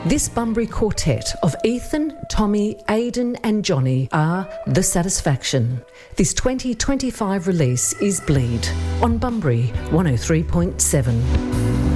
This Bunbury quartet of Ethan, Tommy, Aidan and Johnny are The Satisfaction. This 2025 release is Bleed on Bunbury 103.7.